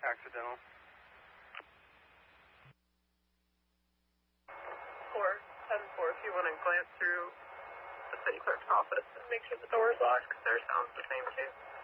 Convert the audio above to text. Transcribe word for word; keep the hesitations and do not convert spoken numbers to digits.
accidental. four seven four, if you want to glance through the city clerk's office and make sure the door is locked, because their sound's the same too.